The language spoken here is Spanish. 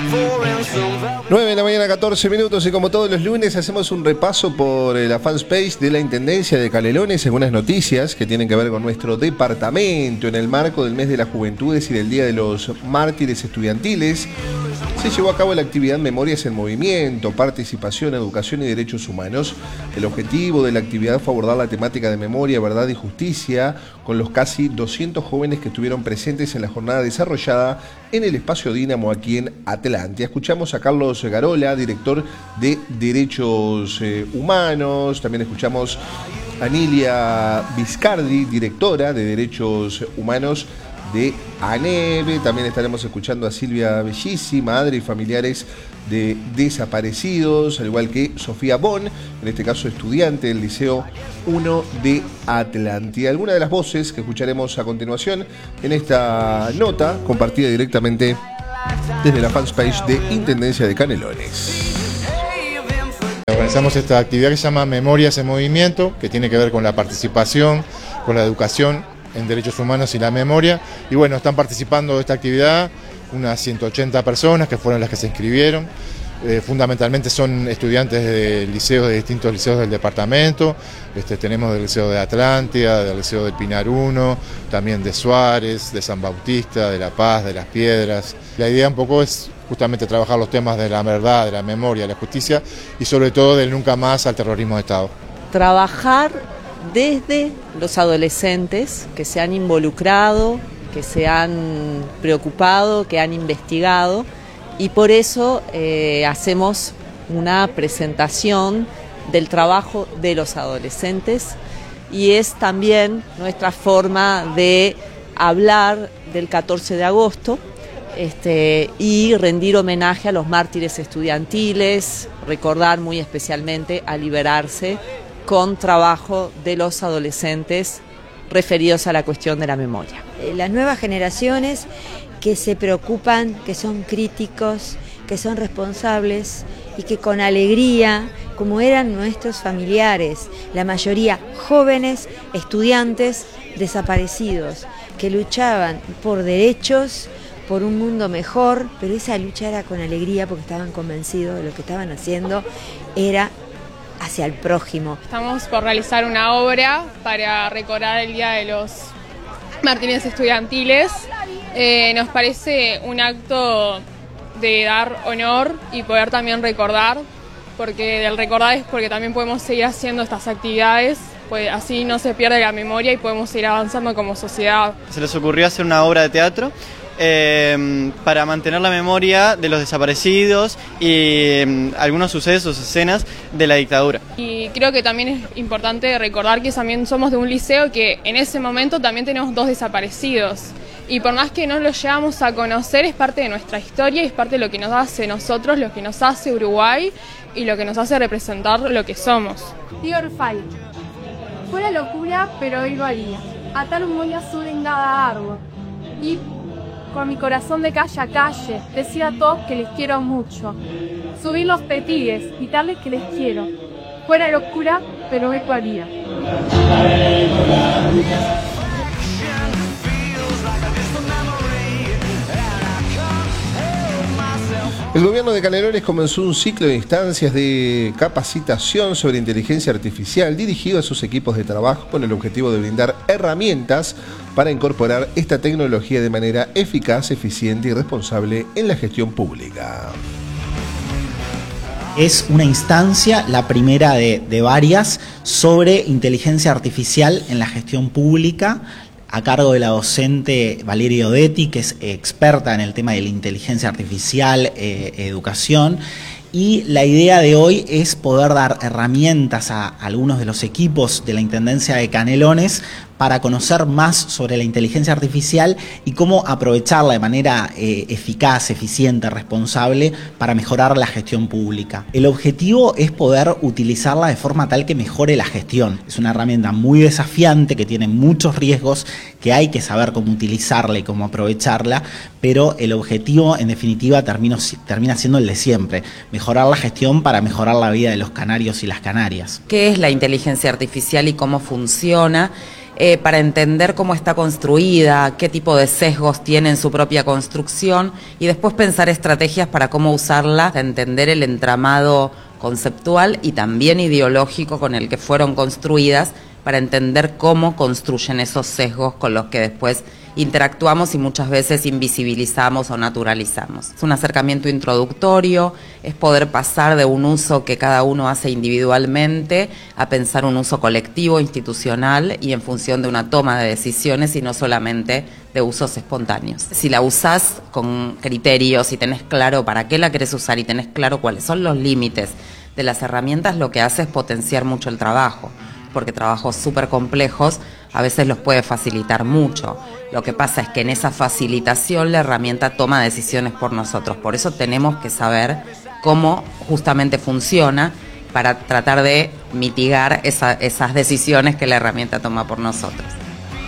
9 de la mañana, 14 minutos, y como todos los lunes hacemos un repaso por la fanpage de la Intendencia de Canelones, algunas noticias que tienen que ver con nuestro departamento en el marco del mes de las Juventudes y del Día de los Mártires Estudiantiles. Se llevó a cabo la actividad Memorias en Movimiento, Participación, Educación y Derechos Humanos. El objetivo de la actividad fue abordar la temática de memoria, verdad y justicia con los casi 200 jóvenes que estuvieron presentes en la jornada desarrollada en el Espacio Dínamo aquí en Atlántida. Escuchamos a Carlos Garola, director de Derechos Humanos. También escuchamos a Nilia Viscardi, directora de Derechos Humanos de ANEVE. También estaremos escuchando a Silvia Bellisi, madre y familiares de desaparecidos, al igual que Sofía Bon, en este caso estudiante del Liceo 1 de Atlántida. Algunas de las voces que escucharemos a continuación en esta nota compartida directamente desde la fanpage de Intendencia de Canelones. Organizamos esta actividad que se llama Memorias en Movimiento, que tiene que ver con la participación, con la educación en derechos humanos y la memoria. Y bueno, están participando de esta actividad unas 180 personas que fueron las que se inscribieron. Fundamentalmente son estudiantes de liceos, de distintos liceos del departamento. Tenemos del Liceo de Atlántida, del Liceo del Pinar 1, también de Suárez, de San Bautista, de La Paz, de Las Piedras. La idea un poco es justamente trabajar los temas de la verdad, de la memoria, de la justicia y sobre todo del nunca más al terrorismo de Estado. Trabajar desde los adolescentes que se han involucrado, que se han preocupado, que han investigado, y por eso hacemos una presentación del trabajo de los adolescentes, y es también nuestra forma de hablar del 14 de agosto y rendir homenaje a los mártires estudiantiles, recordar muy especialmente a Liberarse, con trabajo de los adolescentes referidos a la cuestión de la memoria. Las nuevas generaciones que se preocupan, que son críticos, que son responsables y que con alegría, como eran nuestros familiares, la mayoría jóvenes, estudiantes, desaparecidos, que luchaban por derechos, por un mundo mejor, pero esa lucha era con alegría porque estaban convencidos de lo que estaban haciendo era hacia el prójimo. Estamos por realizar una obra para recordar el Día de los Mártires Estudiantiles. Nos parece un acto de dar honor y poder también recordar, porque del recordar es porque también podemos seguir haciendo estas actividades, pues así no se pierde la memoria y podemos seguir avanzando como sociedad. Se les ocurrió hacer una obra de teatro para mantener la memoria de los desaparecidos y algunos sucesos, escenas de la dictadura. Y creo que también es importante recordar que también somos de un liceo que en ese momento también tenemos 2 desaparecidos. Y por más que no los llegamos a conocer, es parte de nuestra historia y es parte de lo que nos hace nosotros, lo que nos hace Uruguay y lo que nos hace representar lo que somos. Tío Orfay, fuera locura, pero hoy lo haría. Atar un muy azul en cada árbol. Y con mi corazón de calle a calle, decir a todos que les quiero mucho. Subir los petigues, gritarles que les quiero. Fuera locura, pero hoy lo haría. El gobierno de Canelones comenzó un ciclo de instancias de capacitación sobre inteligencia artificial dirigido a sus equipos de trabajo con el objetivo de brindar herramientas para incorporar esta tecnología de manera eficaz, eficiente y responsable en la gestión pública. Es una instancia, la primera de varias, sobre inteligencia artificial en la gestión pública, a cargo de la docente Valeria Odetti, que es experta en el tema de la inteligencia artificial, educación. Y la idea de hoy es poder dar herramientas a algunos de los equipos de la Intendencia de Canelones para conocer más sobre la inteligencia artificial y cómo aprovecharla de manera eficaz, eficiente, responsable para mejorar la gestión pública. El objetivo es poder utilizarla de forma tal que mejore la gestión. Es una herramienta muy desafiante que tiene muchos riesgos, que hay que saber cómo utilizarla y cómo aprovecharla, pero el objetivo en definitiva termina siendo el de siempre: mejorar la gestión para mejorar la vida de los canarios y las canarias. ¿Qué es la inteligencia artificial y cómo funciona? para entender cómo está construida, qué tipo de sesgos tiene en su propia construcción y después pensar estrategias para cómo usarla, entender el entramado conceptual y también ideológico con el que fueron construidas para entender cómo construyen esos sesgos con los que después interactuamos y muchas veces invisibilizamos o naturalizamos. Es un acercamiento introductorio, es poder pasar de un uso que cada uno hace individualmente a pensar un uso colectivo, institucional y en función de una toma de decisiones y no solamente de usos espontáneos. Si la usás con criterios y tenés claro para qué la querés usar y tenés claro cuáles son los límites de las herramientas, lo que hace es potenciar mucho el trabajo, porque trabajos súper complejos a veces los puede facilitar mucho. Lo que pasa es que en esa facilitación la herramienta toma decisiones por nosotros. Por eso tenemos que saber cómo justamente funciona para tratar de mitigar esas decisiones que la herramienta toma por nosotros.